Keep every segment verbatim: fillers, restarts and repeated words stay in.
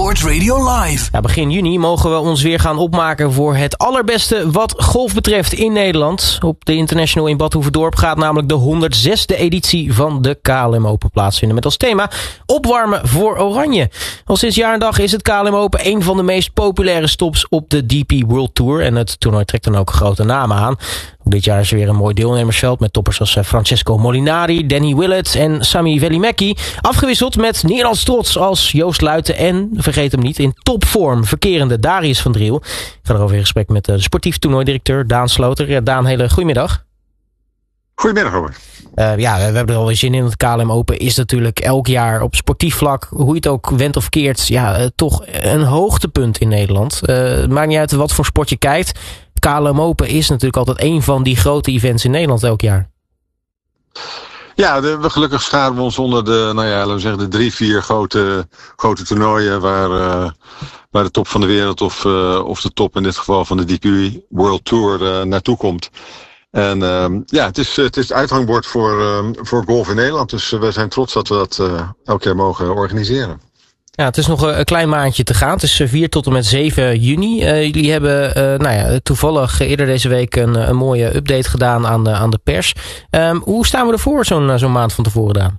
Sport Radio Live. Ja, begin juni mogen we ons weer gaan opmaken voor het allerbeste wat golf betreft in Nederland. Op de International in Bad Hoeverdorp gaat namelijk de honderdzesde editie van de K L M Open plaatsvinden. Met als thema opwarmen voor Oranje. Al sinds jaar en dag is het K L M Open een van de meest populaire stops op de D P World Tour. En het toernooi trekt dan ook grote namen aan. Ook dit jaar is er weer een mooi deelnemersveld met toppers als Francesco Molinari, Danny Willett en Sami Välimäki. Afgewisseld met Nederlands trots als Joost Luiten en, vergeet hem niet, in topvorm verkerende Darius van Driel. Ik ga erover in gesprek met de sportief toernooidirecteur Daan Sloter. Ja, Daan, hele goedemiddag. Goedemiddag, Robert. Uh, ja, we hebben er alweer zin in. Het K L M Open is natuurlijk elk jaar op sportief vlak, hoe je het ook wendt of keert, ja, uh, toch een hoogtepunt in Nederland. Uh, het maakt niet uit wat voor sport je kijkt. K L M Open is natuurlijk altijd een van die grote events in Nederland elk jaar. Ja, de, we gelukkig scharen we ons onder de, nou ja, laten we zeggen, de drie, vier grote, grote toernooien waar, uh, waar de top van de wereld of, uh, of de top in dit geval van de D P World Tour uh, naartoe komt. En uh, ja, het is, het is het uithangbord voor, uh, voor golf in Nederland. Dus uh, we zijn trots dat we dat uh, elk jaar mogen organiseren. Ja, het is nog een klein maandje te gaan. Het is vier tot en met zeven juni. Uh, jullie hebben uh, nou ja, toevallig eerder deze week een, een mooie update gedaan aan de, aan de pers. Um, hoe staan we ervoor zo'n, zo'n maand van tevoren, Daan?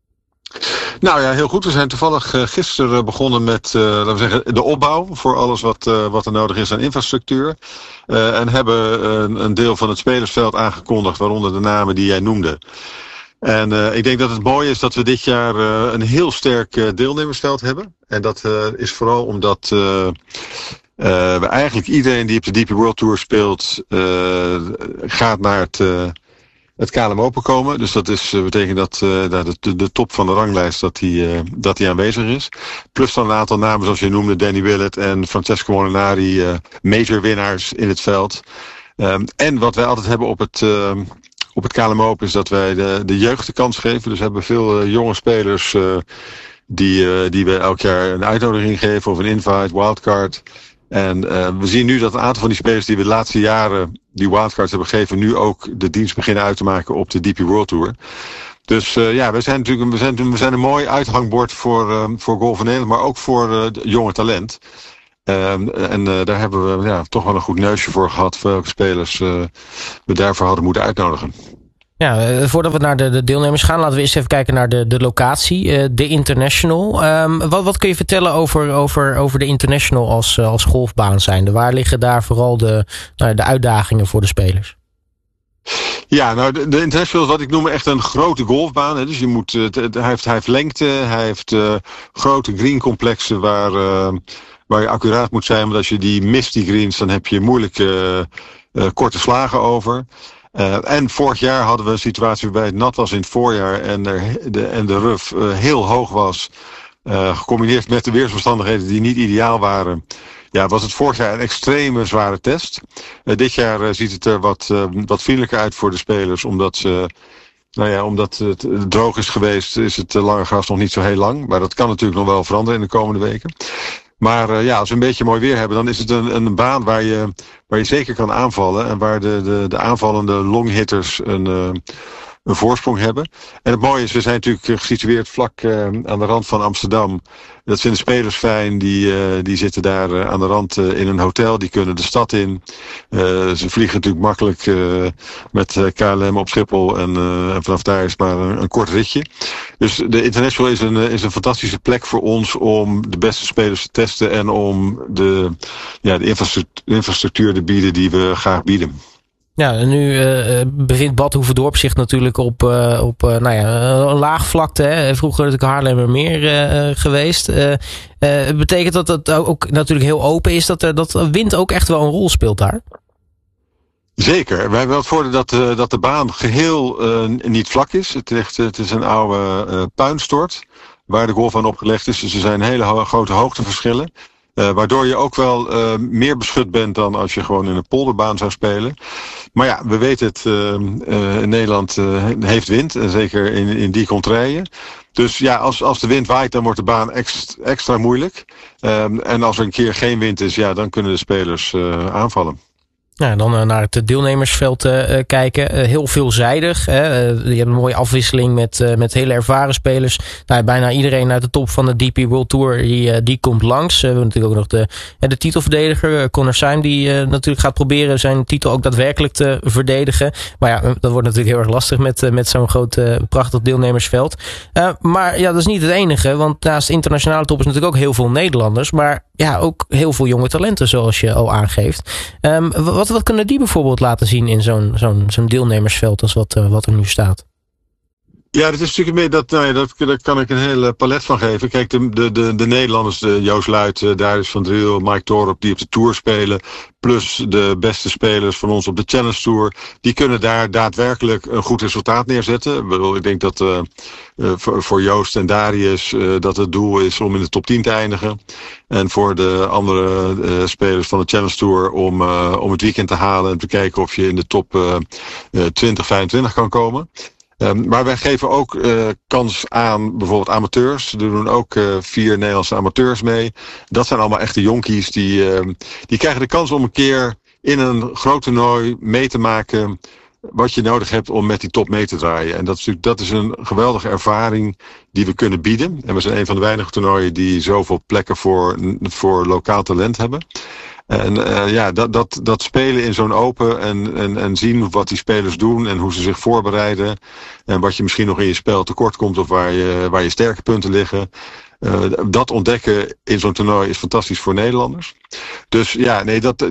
Nou ja, heel goed. We zijn toevallig uh, gisteren begonnen met uh, laten we zeggen, de opbouw voor alles wat, uh, wat er nodig is aan infrastructuur. Uh, en hebben uh, een deel van het spelersveld aangekondigd, waaronder de namen die jij noemde. En uh, ik denk dat het mooie is dat we dit jaar uh, een heel sterk uh, deelnemersveld hebben. En dat uh, is vooral omdat uh, uh, we eigenlijk iedereen die op de D P World Tour speelt uh, gaat naar het, uh, het K L M Open komen. Dus dat is, uh, betekent dat uh, de, de, de top van de ranglijst dat die, uh, dat die aanwezig is. Plus dan een aantal namen zoals je noemde, Danny Willett en Francesco Molinari, uh, major winnaars in het veld. Um, en wat wij altijd hebben op het... Uh, Op het K L M Open is dat wij de, de jeugd de kans geven. Dus we hebben veel uh, jonge spelers uh, die, uh, die we elk jaar een uitnodiging geven of een invite, wildcard. En uh, we zien nu dat een aantal van die spelers die we de laatste jaren die wildcards hebben gegeven, nu ook de dienst beginnen uit te maken op de D P World Tour. Dus uh, ja, we zijn natuurlijk we zijn, we zijn een mooi uithangbord voor, uh, voor golf in Nederland, maar ook voor uh, jonge talent. Uh, en uh, daar hebben we ja, toch wel een goed neusje voor gehad voor welke spelers uh, we daarvoor hadden moeten uitnodigen. Ja, uh, voordat we naar de, de deelnemers gaan, laten we eerst even kijken naar de, de locatie, uh, de International. Um, wat, wat kun je vertellen over, over, over de International als, uh, als golfbaan zijnde? Waar liggen daar vooral de, nou, de uitdagingen voor de spelers? Ja, nou de, de International is wat ik noem echt een grote golfbaan. Hè. Dus je moet, uh, t- hij, heeft, hij heeft lengte, hij heeft uh, grote greencomplexen waar... Uh, waar je accuraat moet zijn, want als je die mist, die greens, dan heb je moeilijke uh, korte slagen over. Uh, en vorig jaar hadden we een situatie waarbij het nat was in het voorjaar en, er, de, en de rough uh, heel hoog was. Uh, gecombineerd met de weersomstandigheden die niet ideaal waren. Ja, was het vorig jaar een extreme zware test. Uh, dit jaar uh, ziet het er wat, uh, wat vriendelijker uit voor de spelers, omdat ze... Nou ja, omdat het droog is geweest, is het lange gras nog niet zo heel lang. Maar dat kan natuurlijk nog wel veranderen in de komende weken. Maar uh, ja, als we een beetje mooi weer hebben, dan is het een, een baan waar je, waar je zeker kan aanvallen. En waar de, de, de aanvallende longhitters een, uh, een voorsprong hebben. En het mooie is, we zijn natuurlijk gesitueerd vlak uh, aan de rand van Amsterdam. Dat vinden spelers fijn, die, uh, die zitten daar uh, aan de rand uh, in een hotel. Die kunnen de stad in. Uh, ze vliegen natuurlijk makkelijk uh, met uh, K L M op Schiphol. En, uh, en vanaf daar is maar een, een kort ritje. Dus de International is een, is een fantastische plek voor ons om de beste spelers te testen. En om de, ja, de infrastructuur, infrastructuur te bieden die we graag bieden. Ja, en nu uh, bevindt Bad Hoeverdorp zich natuurlijk op, uh, op uh, nou ja, een laag vlakte. Hè. Vroeger natuurlijk Haarlemmermeer uh, geweest. Uh, uh, betekent dat het ook natuurlijk heel open is, dat, uh, dat wind ook echt wel een rol speelt daar? Zeker. Wij hebben wel het voordeel dat, uh, dat de baan geheel uh, niet vlak is. Het, ligt, het is een oude uh, puinstort waar de golfbaan opgelegd is. Dus er zijn hele ho- grote hoogteverschillen. Uh, waardoor je ook wel uh, meer beschut bent dan als je gewoon in een polderbaan zou spelen. Maar ja, we weten het, uh, uh, Nederland uh, heeft wind, en zeker in, in die contraien. Dus ja, als, als de wind waait, dan wordt de baan extra, extra moeilijk. Um, en als er een keer geen wind is, ja, dan kunnen de spelers uh, aanvallen. Ja, dan uh, naar het deelnemersveld uh, kijken. Uh, heel veelzijdig. Hè. Uh, je hebt een mooie afwisseling met, uh, met hele ervaren spelers. Nou, bijna iedereen uit de top van de D P World Tour die, uh, die komt langs. Uh, we hebben natuurlijk ook nog de, uh, de titelverdediger uh, Connor Syme die uh, natuurlijk gaat proberen zijn titel ook daadwerkelijk te verdedigen. Maar ja, dat wordt natuurlijk heel erg lastig met, uh, met zo'n groot uh, prachtig deelnemersveld. Uh, maar ja, dat is niet het enige. Want naast internationale top is natuurlijk ook heel veel Nederlanders. Maar ja, ook heel veel jonge talenten zoals je al aangeeft. Um, wat Wat kunnen die bijvoorbeeld laten zien in zo'n, zo'n, zo'n deelnemersveld als wat, uh, wat er nu staat? Ja, dat is natuurlijk meer dat, nou ja, dat, daar kan ik een hele palet van geven. Kijk, de, de, de, de Nederlanders, de Joost Luit, Darius van Driel, Mike Torup, die op de Tour spelen, plus de beste spelers van ons op de Challenge Tour, die kunnen daar daadwerkelijk een goed resultaat neerzetten. Ik bedoel, ik denk dat uh, uh, voor, voor Joost en Darius uh, dat het doel is om in de top tien te eindigen. En voor de andere uh, spelers van de Challenge Tour om, uh, om het weekend te halen en te kijken of je in de top uh, uh, twintig, vijfentwintig kan komen. Um, maar wij geven ook uh, kans aan bijvoorbeeld amateurs. Er doen ook uh, vier Nederlandse amateurs mee. Dat zijn allemaal echte jonkies. Die, uh, die krijgen de kans om een keer in een groot toernooi mee te maken wat je nodig hebt om met die top mee te draaien. En dat is, natuurlijk, dat is een geweldige ervaring die we kunnen bieden. En we zijn een van de weinige toernooien die zoveel plekken voor, voor lokaal talent hebben. En uh, ja, dat, dat, dat spelen in zo'n open en, en, en zien wat die spelers doen en hoe ze zich voorbereiden. En wat je misschien nog in je spel tekort komt of waar je, waar je sterke punten liggen. Uh, dat ontdekken in zo'n toernooi is fantastisch voor Nederlanders. Dus ja, nee, dat,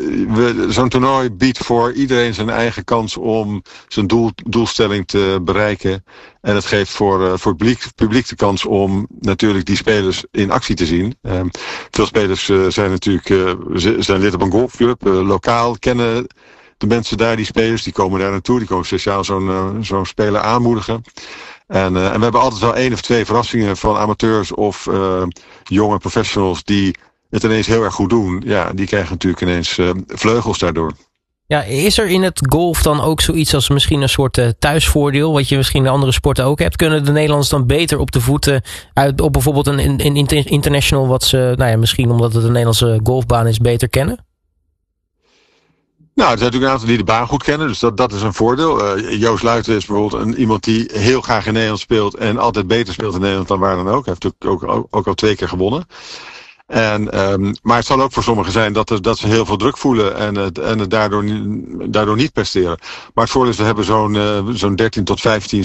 we, zo'n toernooi biedt voor iedereen zijn eigen kans om zijn doel, doelstelling te bereiken. En het geeft voor, uh, voor het publiek, publiek de kans om natuurlijk die spelers in actie te zien. Uh, veel spelers uh, zijn natuurlijk uh, zijn lid op een golfclub, uh, lokaal, kennen de mensen daar, die spelers, die komen daar naartoe. Die komen speciaal zo'n, uh, zo'n speler aanmoedigen. En, uh, en we hebben altijd wel één of twee verrassingen van amateurs of uh, jonge professionals die het ineens heel erg goed doen. Ja, die krijgen natuurlijk ineens uh, vleugels daardoor. Ja, is er in het golf dan ook zoiets als misschien een soort uh, thuisvoordeel, wat je misschien in andere sporten ook hebt? Kunnen de Nederlanders dan beter op de voeten uit op bijvoorbeeld een, een, een international wat ze, nou ja, misschien omdat het een Nederlandse golfbaan is, beter kennen? Nou, er zijn natuurlijk een aantal die de baan goed kennen, dus dat, dat is een voordeel. Uh, Joost Luiten is bijvoorbeeld een, iemand die heel graag in Nederland speelt en altijd beter speelt in Nederland dan waar dan ook. Hij heeft natuurlijk ook, ook, ook al twee keer gewonnen. En, um, maar het zal ook voor sommigen zijn dat, er, dat ze heel veel druk voelen en het, en het daardoor, daardoor niet presteren. Maar het voordeel is, we hebben zo'n, uh, zo'n dertien tot vijftien